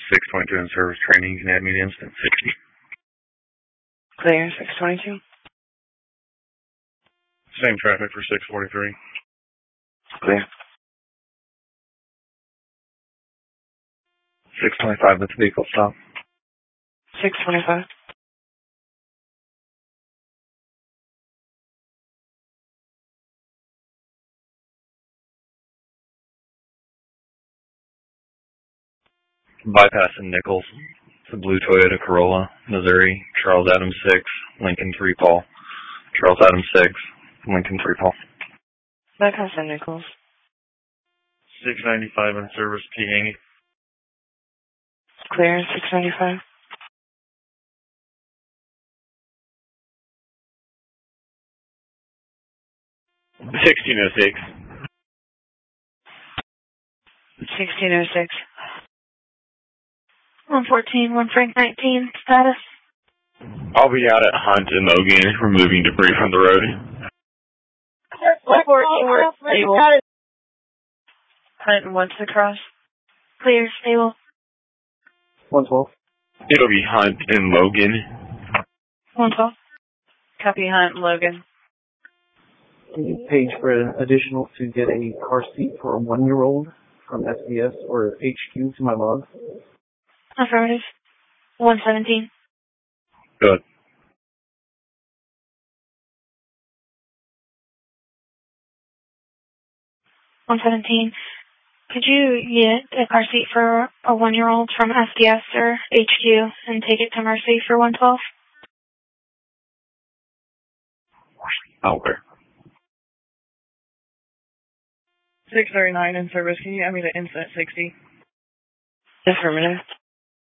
622 in service training. You can add me to instant 60. Clear, 622. Same traffic for 643. Clear. 625 with the vehicle stop. 625. Bypassing Nichols. It's a blue Toyota Corolla, Missouri. Charles Adams 6, Lincoln 3 Paul. Charles Adams 6, Lincoln 3 Paul. Bypassing Nichols. 695 in service T. Clear, 695. $16.06. 1606. 114, 1 Frank 19, status. I'll be out at Hunt and Logan removing debris from the road. Report, stable. Hunt and what's the cross? Clear, stable. 112. It'll be Hunt and Logan. 112. Copy Hunt and Logan. Page for an additional to get a car seat for a 1-year-old from SDS or HQ to my log. Affirmative. 117. Good. 117. Could you get a car seat for a 1-year-old from SDS or HQ and take it to Mercy for 112? Okay. 639 in service. Can you add me to instant 60? Affirmative.